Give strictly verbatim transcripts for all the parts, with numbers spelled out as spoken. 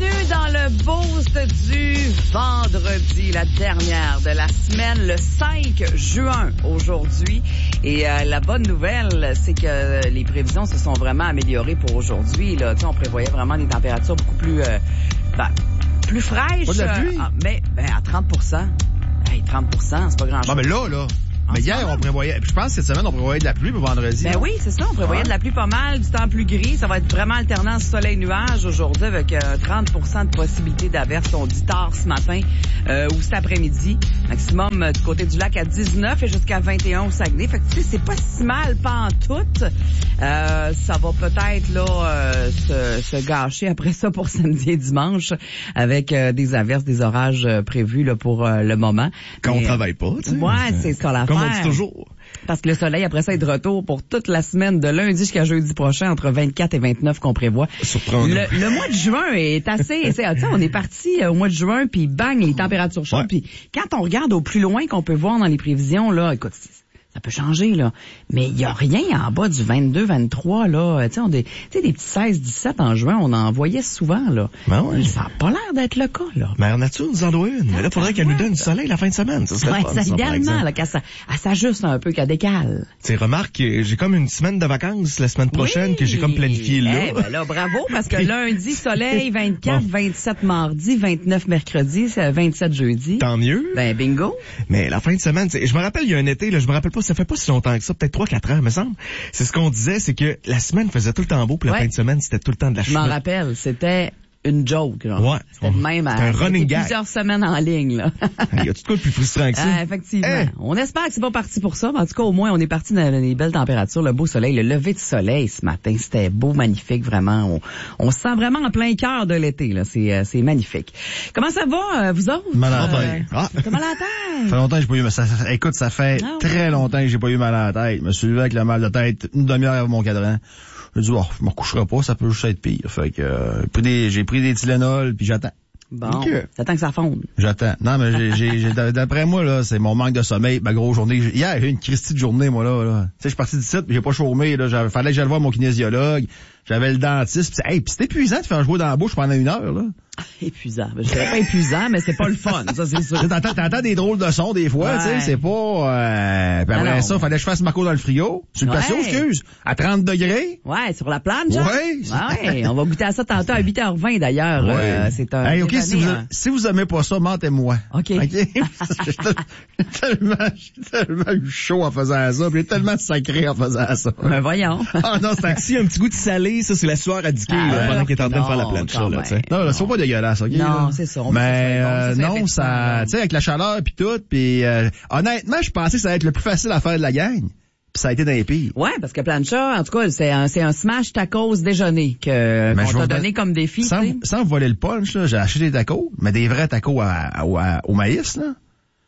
Bienvenue dans le boost du vendredi, la dernière de la semaine, le cinq juin aujourd'hui. Et euh, la bonne nouvelle, c'est que les prévisions se sont vraiment améliorées pour aujourd'hui. Là, tu sais, on prévoyait vraiment des températures beaucoup plus, euh, ben, plus fraîches. Pas de la pluie. Euh, mais ben, à trente pour cent. Hey, trente pour cent, c'est pas grand-chose. Non, mais là, là. Mais hier, on prévoyait, je pense que cette semaine, on prévoyait de la pluie pour vendredi. Ben là. oui, c'est ça. On prévoyait ouais. de la pluie pas mal, du temps plus gris. Ça va être vraiment alternance soleil-nuage aujourd'hui avec euh, trente pour cent de possibilité d'averse. On dit tard ce matin euh, ou cet après-midi. Maximum euh, du côté du lac à dix-neuf et jusqu'à vingt et un au Saguenay. Fait que tu sais, c'est pas si mal pantoute. Euh, ça va peut-être là euh, se, se gâcher après ça pour samedi et dimanche avec euh, des averses, des orages euh, prévus là, pour euh, le moment. Quand Mais, on travaille pas, tu sais. Ouais, c'est ça l'affaire. Comme on dit toujours. Parce que le soleil, après ça, est de retour pour toute la semaine, de lundi jusqu'à jeudi prochain, entre vingt-quatre et vingt-neuf qu'on prévoit. Surprenant. Le, le mois de juin est assez... Tu sais, on est parti au mois de juin, puis bang, les températures chaudes. Ouais. Puis quand on regarde au plus loin qu'on peut voir dans les prévisions, là, écoute... Ça peut changer, là. Mais il y a rien en bas du vingt-deux, vingt-trois, là. Tu sais, on des, tu sais, des petits seize, dix-sept en juin, on en voyait souvent, là. Ben ouais. Ça n'a pas l'air d'être le cas, là. Mère Nature nous en doit une. Mais là, il faudrait qu'elle nous donne du soleil la fin de semaine. Ça serait Ouais, fun, ça, ça, par idéalement, exemple. là, qu'elle s'a- elle s'ajuste un peu, qu'elle décale. Tu sais, remarque, j'ai comme une semaine de vacances la semaine prochaine Oui. que j'ai comme planifié là. Eh ben là, bravo, parce que lundi, soleil, vingt-quatre, vingt-sept mardi, vingt-neuf mercredi, vingt-sept jeudi. Tant mieux. Ben, bingo. Mais la fin de semaine, tu sais, je me rappelle, il y a un été, là, je me rappelle pas, ça fait pas si longtemps que ça, peut-être trois, quatre ans, me semble. C'est ce qu'on disait, c'est que la semaine faisait tout le temps beau, puis la Ouais. fin de semaine, c'était tout le temps de la Je m'en chenoute. rappelle, c'était une joke, là. Ouais. C'était de même à C'était un running c'était gag. plusieurs semaines en ligne, là. Il y a tout de quoi de plus frustrant que ça? Ah, effectivement. Eh. On espère que c'est pas parti pour ça, mais en tout cas, au moins, on est parti dans les belles températures, le beau soleil, le lever de soleil ce matin. C'était beau, magnifique, vraiment. On, on se sent vraiment en plein cœur de l'été, là. C'est, euh, c'est magnifique. Comment ça va, euh, vous autres? Mal à la Euh, tête. Ah. T'as mal à la Ça tête? fait longtemps que j'ai pas eu, mais ça, ça- écoute, ça fait Ah, très ouais. longtemps que j'ai pas eu mal à la tête. Je me suis levé avec le mal de tête une demi-heure avant mon cadran. J'ai dit, oh, je me recoucherai pas, ça peut juste être pire. Fait que, euh, j'ai pris des, j'ai pris des Tylenol, puis j'attends. Bon, Ok. t'attends que ça fonde. J'attends. Non, mais j'ai, j'ai, j'ai- d'après moi, là, c'est mon manque de sommeil, ma grosse journée. Hier, j'ai eu une Christie de journée, moi, là, là. Tu sais, je suis parti d'ici, puis j'ai pas chômé, là. J'avais, fallait que j'aille voir mon kinésiologue. J'avais le dentiste, pis c'est, hey, pis c'est épuisant de faire jouer dans la bouche pendant une heure, là. Épuisant. Je dirais pas épuisant, mais c'est pas le fun, ça, c'est sûr. Tu sais, T'entends, t'entends des drôles de sons des fois, Ouais. tu sais, c'est pas... Euh... Puis après Alors, ça, fallait que je fasse ma cour dans le frigo. Sur le Ouais. patio, excuse. À trente degrés. Ouais, sur la planche. hein? Ouais. Ouais, on va goûter à ça tantôt à huit heures vingt d'ailleurs. Ouais. Euh, c'est un Hey, OK, si déjeuner, vous, hein. si vous aimez pas ça, mentez-moi. OK. OK? J'ai tellement, j'ai tellement eu chaud en faisant ça, puis j'ai tellement sacré en faisant ça. Ben voyons. Ah non, c'est Si, un petit goût de salé, ça, c'est la sueur à diquer, Ah, là, ouais. pendant qu'il est en train de faire la Non, planche, quand là, tu sais. même. Non, là, c'est pas dégueulasse, OK? Non, là? c'est ça, on veut que ça Mais, soit bon, euh, ça soit non, ça, effectivement tu sais, avec la chaleur puis tout, puis euh, honnêtement, je pensais que ça allait être le plus facile à faire de la gang. Puis ça a été dans les pires. Ouais, parce que plancha, en tout cas, c'est un, c'est un smash tacos déjeuner que, Mais qu'on je t'a vais donné vous- comme défi, Sans, tu sais. sans voler le punch, là, j'ai acheté des tacos, mais des vrais tacos à, à- à- au maïs, là.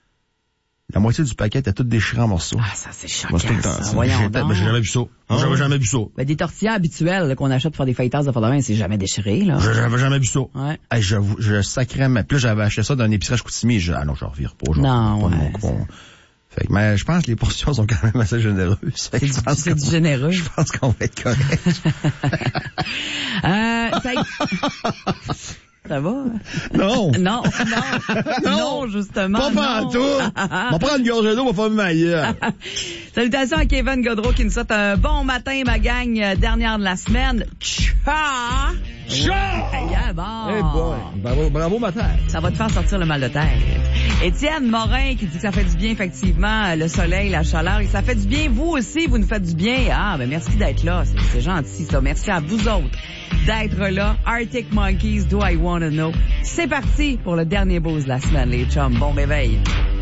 La moitié du paquet était tout déchiré en morceaux. Ah, ça, c'est choquant, Moi, c'est tout le temps, ça. ça. Voyons J'ai- donc. mais j'ai jamais vu ça. J'avais jamais vu ça. Ben, des tortillas habituelles là, qu'on achète pour faire des feuilletasses de fondament, c'est jamais déchiré, là. Je- J'avais jamais vu ça. Ouais. Hey, j'avoue, je sacrais, mais puis là, j'avais acheté ça d'un épicerie à Chicoutimi. Je, ah non, je revire pas. je Non, revire pas de ouais, mon coupon. Fait que, mais je pense que les portions sont quand même assez généreuses. Fait que C'est je du, pense c'est qu'on- du généreux. Je pense qu'on va être correct. Euh, ça... ça va? Non. Non, non, non, justement. Pas non. pantoute. On va prendre une gorgée d'eau, on va faire ma gueule. Salutations à Kevin Godreau qui nous souhaite un bon matin, ma gang, euh, dernière de la semaine. Tcha! Tcha! Yeah, bon. Eh boy. Bravo, bravo, ma terre. Ça va te faire sortir le mal de tête. Étienne Morin qui dit que ça fait du bien, effectivement, le soleil, la chaleur. Et ça fait du bien, vous aussi, vous nous faites du bien. Ah, ben merci d'être là. C'est, c'est gentil, ça. Merci à vous autres d'être là. Arctic Monkeys, Do I Wanna Know. C'est parti pour le dernier boost de la semaine, les chums. Bon réveil.